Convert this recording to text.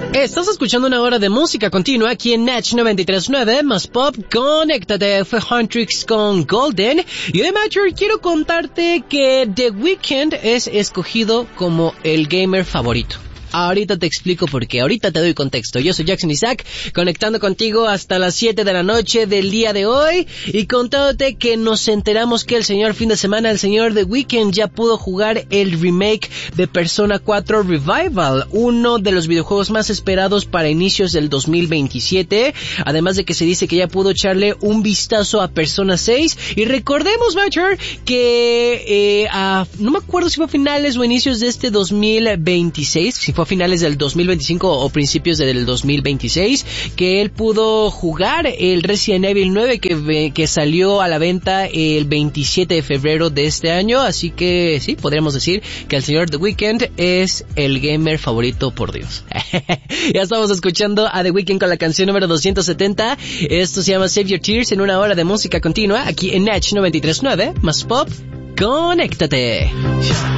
Estás escuchando una hora de música continua aquí en Natch 93.9 más pop. Conéctate, fue Huntrix con Golden. Y hoy, Major, quiero contarte que The Weeknd es escogido como el gamer favorito. Ahorita te explico por qué, ahorita te doy contexto. Yo soy Jackson Isaac, conectando contigo hasta las 7 de la noche del día de hoy y contándote que nos enteramos que el señor The Weeknd ya pudo jugar el remake de Persona 4 Revival, uno de los videojuegos más esperados para inicios del 2027, además de que se dice que ya pudo echarle un vistazo a Persona 6 y recordemos, Major, que no me acuerdo si fue a finales o inicios de este 2026, si fue a finales del 2025 o principios del 2026, que él pudo jugar el Resident Evil 9 que salió a la venta el 27 de febrero de este año, así que sí, podríamos decir que el señor The Weeknd es el gamer favorito, por Dios. Ya estamos escuchando a The Weeknd con la canción número 270, esto se llama Save Your Tears en una hora de música continua aquí en Natch 93.9, más pop, conéctate.